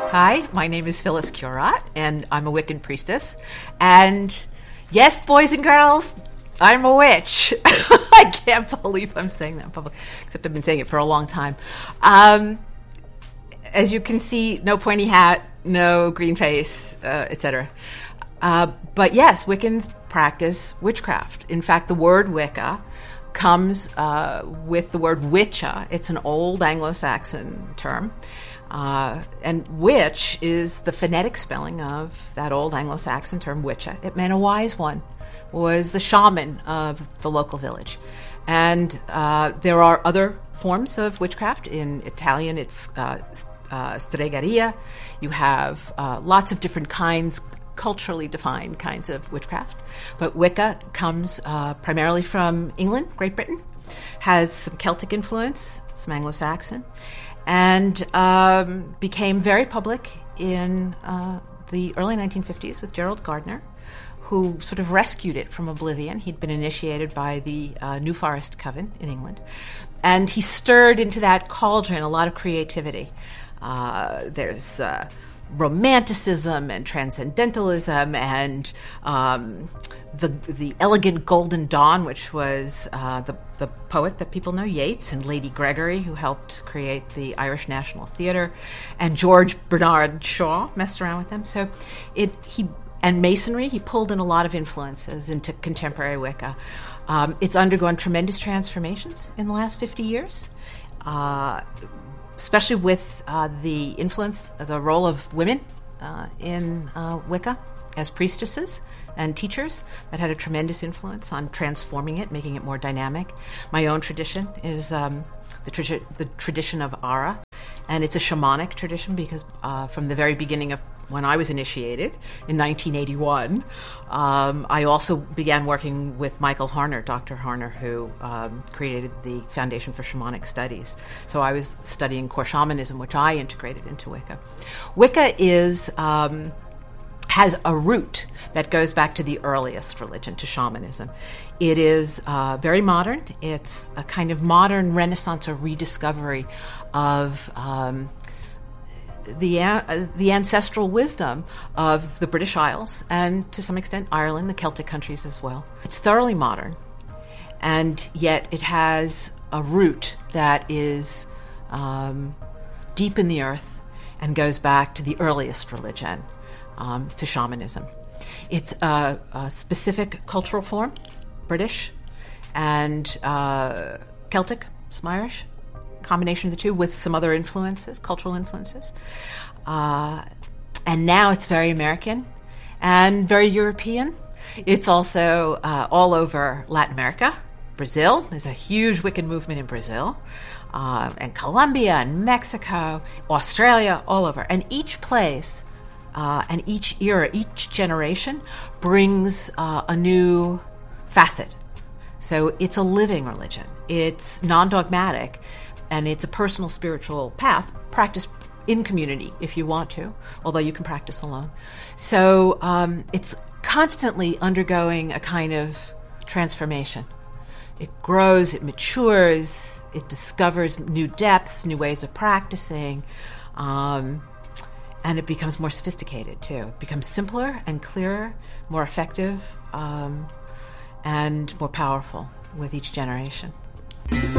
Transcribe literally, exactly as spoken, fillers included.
Hi, my name is Phyllis Curott, and I'm a Wiccan priestess. And yes, boys and girls, I'm a witch. I can't believe I'm saying that in public, except I've been saying it for a long time. Um, as you can see, no pointy hat, no green face, uh, et cetera. Uh, but yes, Wiccans practice witchcraft. In fact, the word Wicca comes uh, with the word witcha. It's an old Anglo-Saxon term. Uh, and witch is the phonetic spelling of that old Anglo-Saxon term witcha. It meant a wise one, was the shaman of the local village. And uh, there are other forms of witchcraft. In Italian, it's uh, uh, stregaria. You have uh, lots of different kinds, culturally defined kinds of witchcraft. But Wicca comes uh, primarily from England, Great Britain, has some Celtic influence, some Anglo-Saxon, and um, became very public in uh, the early nineteen fifties with Gerald Gardner, who sort of rescued it from oblivion. He'd been initiated by the uh, New Forest Coven in England, and he stirred into that cauldron a lot of creativity. Uh, there's uh, romanticism and transcendentalism and um, the the elegant Golden Dawn, which was uh, the the poet that people know, Yeats, and Lady Gregory, who helped create the Irish National Theatre, and George Bernard Shaw messed around with them. So it he and Masonry, he pulled in a lot of influences into contemporary Wicca. Um, it's undergone tremendous transformations in the last fifty years. Uh, especially with uh, the influence, the role of women uh, in uh, Wicca as priestesses and teachers. That had a tremendous influence on transforming it, making it more dynamic. My own tradition is um, the, tra- the tradition of Ara, and it's a shamanic tradition because uh, from the very beginning of when I was initiated in nineteen eighty-one, um, I also began working with Michael Harner, Doctor Harner, who um, created the Foundation for Shamanic Studies. So I was studying core shamanism, which I integrated into Wicca. Wicca is um, has a root that goes back to the earliest religion, to shamanism. It is uh, very modern. It's a kind of modern renaissance or rediscovery of um, the uh, the ancestral wisdom of the British Isles and, to some extent, Ireland, the Celtic countries as well. It's thoroughly modern, and yet it has a root that is um, deep in the earth and goes back to the earliest religion, um, to shamanism. It's a, a specific cultural form, British and uh, Celtic, some Irish, combination of the two with some other influences, cultural influences. Uh, and now it's very American and very European. It's also uh, all over Latin America, Brazil. There's a huge Wiccan movement in Brazil, uh, and Colombia and Mexico, Australia, all over. And each place uh, and each era, each generation brings uh, a new facet. So it's a living religion. It's non-dogmatic. And it's a personal spiritual path, practiced in community if you want to, although you can practice alone. So um, it's constantly undergoing a kind of transformation. It grows, it matures, it discovers new depths, new ways of practicing, um, and it becomes more sophisticated too. It becomes simpler and clearer, more effective, um, and more powerful with each generation.